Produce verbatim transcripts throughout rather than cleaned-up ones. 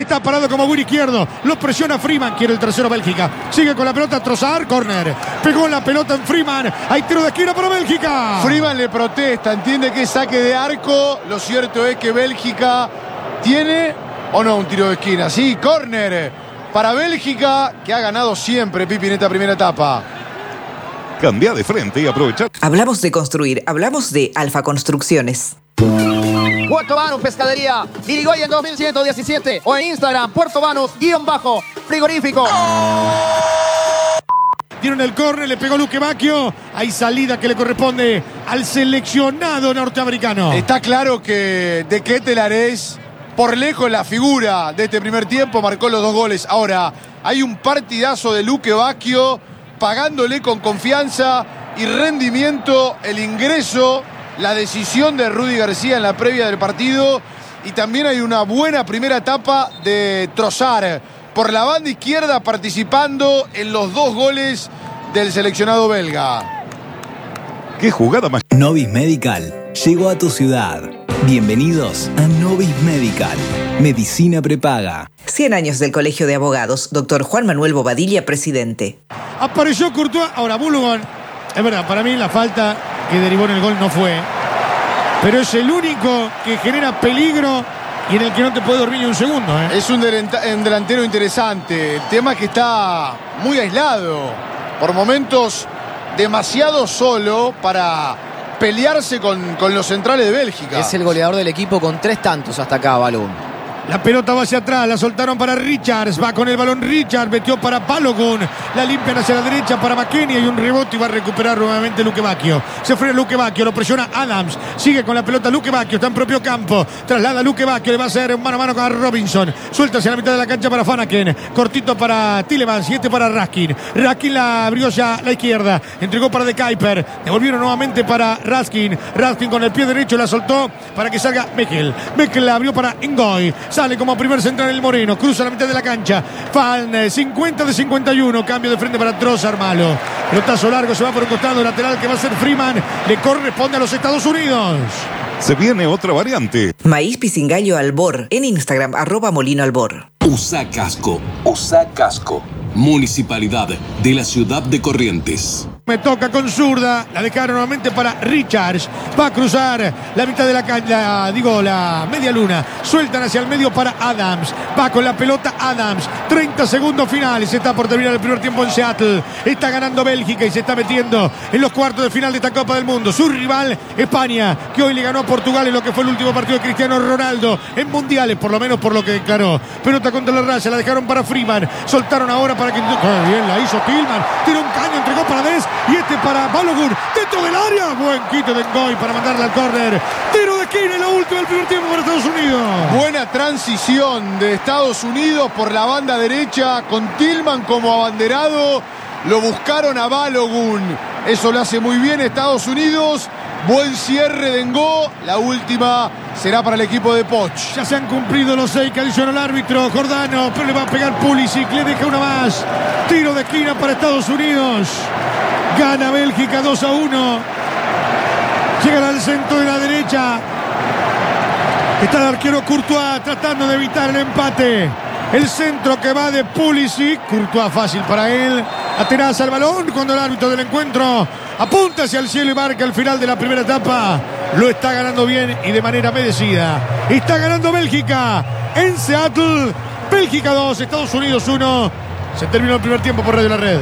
Está parado como buen izquierdo. Lo presiona Freeman. Quiere el tercero Bélgica. Sigue con la pelota Trossard. Corner. Pegó la pelota en Freeman. Hay tiro de esquina para Bélgica. Freeman le protesta. Entiende que es saque de arco. Lo cierto es que Bélgica tiene o no un tiro de esquina. Sí, córner para Bélgica, que ha ganado siempre, Pipi, en esta primera etapa. Cambia de frente y aprovecha. Hablamos de construir, hablamos de Alfa Construcciones. Puerto Banús Pescadería, Irigoyen dos mil ciento diecisiete o en Instagram, Puerto Banús, guión bajo, frigorífico. Dieron el córner, le pegó Luque Bacchio. Hay salida que le corresponde al seleccionado norteamericano. Está claro que De Ketelaere es por lejos la figura de este primer tiempo, marcó los dos goles. Ahora, hay un partidazo de Luque Bacchio, pagándole con confianza y rendimiento el ingreso, la decisión de Rudy García en la previa del partido. Y también hay una buena primera etapa de Trossard por la banda izquierda, participando en los dos goles del seleccionado belga. ¡Qué jugada más! Novis Medical llegó a tu ciudad. Bienvenidos a Novis Medical. Medicina prepaga. cien años del Colegio de Abogados. Doctor Juan Manuel Bobadilla, presidente. Apareció Courtois. Ahora Balogun. Es verdad, para mí la falta que derivó en el gol no fue. Pero es el único que genera peligro y en el que no te puede dormir ni un segundo. ¿eh? Es un, un delantero interesante. El tema es que está muy aislado. Por momentos demasiado solo para pelearse con, con los centrales de Bélgica. Es el goleador del equipo con tres tantos hasta acá, Balogun. La pelota va hacia atrás, la soltaron para Richards, va con el balón Richards, metió para Balogun, la limpian hacia la derecha para McKennie, hay un rebote y va a recuperar nuevamente Luque Bacchio. Se frena Luque Bacchio, lo presiona Adams, sigue con la pelota Luque Bacchio, está en propio campo, traslada Luque Bacchio, le va a hacer un mano a mano con Robinson, suelta hacia la mitad de la cancha para Fanaken, cortito para Tielemans y este para Raskin. Raskin la abrió ya a la izquierda, entregó para De Kuyper, devolvieron nuevamente para Raskin, Raskin con el pie derecho la soltó para que salga Mechel, Mechel la abrió para Ngoy. Sale como primer central el Moreno. Cruza la mitad de la cancha. Fan cincuenta de cincuenta y uno. Cambio de frente para Trossard, malo. Pelotazo largo. Se va por un costado lateral que va a ser Freeman. Le corresponde a los Estados Unidos. Se viene otra variante. Maíz Pisingallo Albor. En Instagram, arroba Molino Albor. Usa casco. Usa casco. Municipalidad de la ciudad de Corrientes. Me toca con zurda, la dejaron nuevamente para Richards, va a cruzar la mitad de la cancha, digo la media luna, sueltan hacia el medio para Adams, va con la pelota Adams, treinta segundos finales, está por terminar el primer tiempo en Seattle, está ganando Bélgica y se está metiendo en los cuartos de final de esta Copa del Mundo. Su rival España, que hoy le ganó a Portugal en lo que fue el último partido de Cristiano Ronaldo en mundiales, por lo menos por lo que declaró. Pelota contra la raya, la dejaron para Freeman, soltaron ahora para que... ¡Qué bien la hizo Tillman! Tiró un caño, entregó para Des y este para Balogun, dentro del área, buen quite de Ngoy para mandarla al córner, tiro de esquina en la última del primer tiempo para Estados Unidos. Buena transición de Estados Unidos por la banda derecha con Tillman como abanderado, lo buscaron a Balogun, eso lo hace muy bien Estados Unidos. Buen cierre de Ngo, la última será para el equipo de Poch. Ya se han cumplido los seis que adicionó el árbitro Jordano, pero le va a pegar Pulisic, le deja una más. Tiro de esquina para Estados Unidos. Gana Bélgica dos a uno. Llegan al centro de la derecha. Está el arquero Courtois tratando de evitar el empate. El centro que va de Pulisic. Courtois fácil para él. Atenaza el balón cuando el árbitro del encuentro apunta hacia el cielo y marca el final de la primera etapa. Lo está ganando bien y de manera merecida. Está ganando Bélgica en Seattle. Bélgica dos, Estados Unidos uno. Se terminó el primer tiempo por Radio La Red.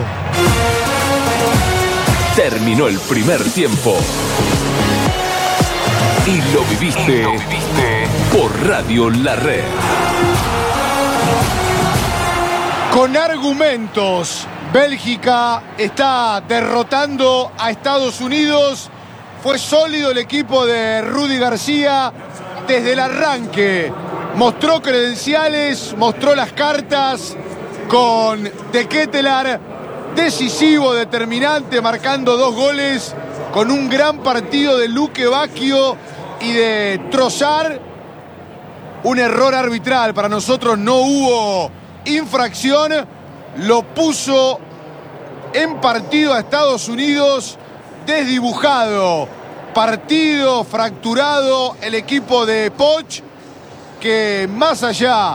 Terminó el primer tiempo. Y lo viviste, y lo viviste por Radio La Red. Con argumentos, Bélgica está derrotando a Estados Unidos. Fue sólido el equipo de Rudy García desde el arranque. Mostró credenciales, mostró las cartas con De Ketelaere, decisivo, determinante, marcando dos goles con un gran partido de Luque Bacchio y de Trossard. Un error arbitral, para nosotros no hubo infracción, lo puso en partido a Estados Unidos, desdibujado, partido fracturado el equipo de Poch, que más allá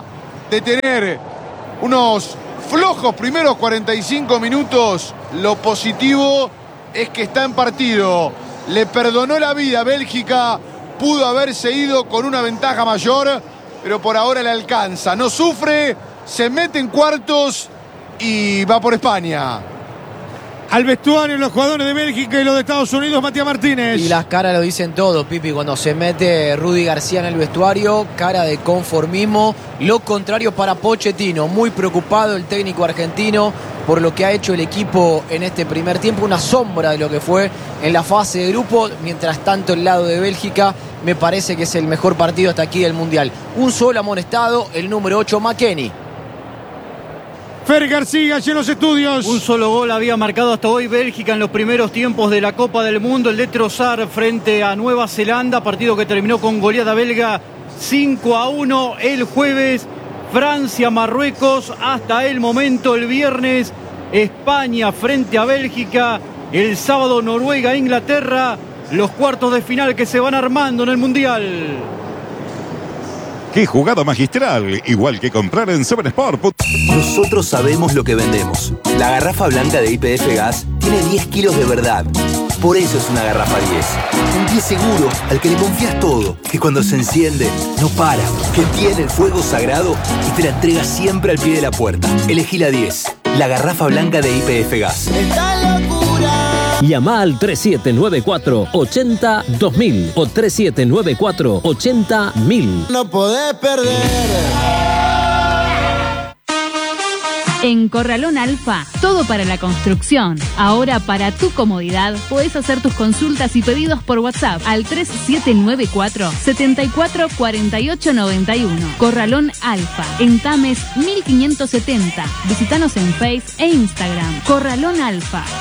de tener unos flojos primeros cuarenta y cinco minutos, lo positivo es que está en partido. Le perdonó la vida a Bélgica, pudo haberse ido con una ventaja mayor, pero por ahora le alcanza. No sufre, se mete en cuartos y va por España. Al vestuario los jugadores de Bélgica y los de Estados Unidos, Matías Martínez. Y las caras lo dicen todo, Pipi, cuando se mete Rudy García en el vestuario, cara de conformismo. Lo contrario para Pochettino, muy preocupado el técnico argentino por lo que ha hecho el equipo en este primer tiempo, una sombra de lo que fue en la fase de grupo. Mientras tanto, el lado de Bélgica me parece que es el mejor partido hasta aquí del Mundial. Un solo amonestado, el número ocho, McKennie. Fer García, en los estudios. Un solo gol había marcado hasta hoy Bélgica en los primeros tiempos de la Copa del Mundo, el de Trossard frente a Nueva Zelanda, partido que terminó con goleada belga cinco a uno el jueves. Francia, Marruecos, hasta el momento el viernes, España frente a Bélgica, el sábado Noruega, Inglaterra, los cuartos de final que se van armando en el Mundial. ¡Qué jugada magistral! Igual que comprar en Seven Sport. Nosotros sabemos lo que vendemos. La garrafa blanca de Y P F Gas tiene diez kilos de verdad. Por eso es una garrafa diez. Un diez seguro al que le confías todo. Que cuando se enciende, no para. Que tiene el fuego sagrado y te la entrega siempre al pie de la puerta. Elegí la diez. La garrafa blanca de Y P F Gas. ¡Esta locura! Llama al tres siete nueve cuatro, ochenta, dos mil o tres siete nueve cuatro, ochenta, mil. No podés perder. En Corralón Alfa, todo para la construcción. Ahora, para tu comodidad, podés hacer tus consultas y pedidos por WhatsApp al tres siete nueve cuatro, siete cuatro cuatro ocho nueve uno. Corralón Alfa, en Tames mil quinientos setenta. Visítanos en Face e Instagram. Corralón Alfa,